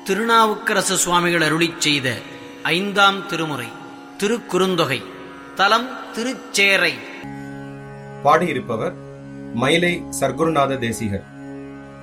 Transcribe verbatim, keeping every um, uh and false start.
திருநாவுக்கரசு சுவாமிகள் அருளிச் செய்த ஐந்தாம் திருமுறை திருக்குறுந்தொகை. தலம் திருச்சேறை. பாடியிருப்பவர் மயிலை சர்க்குருநாத தேசிகர்.